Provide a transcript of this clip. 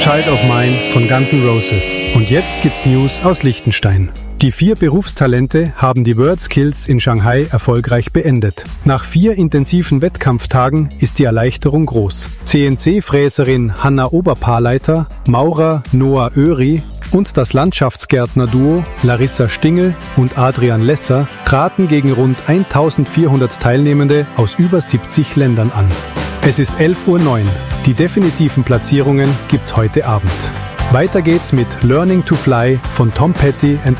Child of Mine von Guns N' Roses. Und jetzt gibt's News aus Liechtenstein. Die 4 Berufstalente haben die WorldSkills in Shanghai erfolgreich beendet. Nach 4 intensiven Wettkampftagen ist die Erleichterung groß. CNC-Fräserin Hanna Oberpaarleiter, Maurer Noah Öri und das Landschaftsgärtner-Duo Larissa Stingel und Adrian Lesser traten gegen rund 1400 Teilnehmende aus über 70 Ländern an. Es ist 11:09 Uhr. Die definitiven Platzierungen gibt's heute Abend. Weiter geht's mit Learning to Fly von Tom Petty and